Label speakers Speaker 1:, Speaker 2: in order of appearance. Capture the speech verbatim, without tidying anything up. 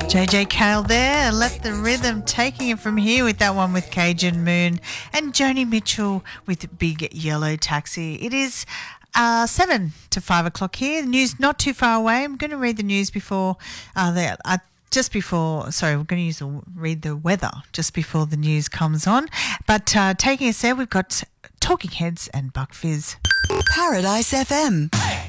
Speaker 1: J J Cale there, Let the Rhythm, taking it from here with that one with Cajun Moon, and Joni Mitchell with Big Yellow Taxi. It is uh, seven to five o'clock here. The news not too far away. I'm going to read the news before uh, the, uh, just before, sorry, we're going to use the, read the weather just before the news comes on. But uh, taking us there, we've got Talking Heads and Buck Fizz.
Speaker 2: Paradise F M.